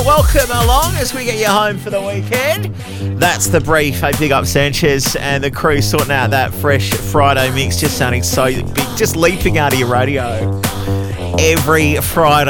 Welcome along as we get you home for the weekend. That's the brief. Hey, big up Sanchez and the crew sorting out that fresh Friday mix, just sounding so big, just leaping out of your radio every Friday.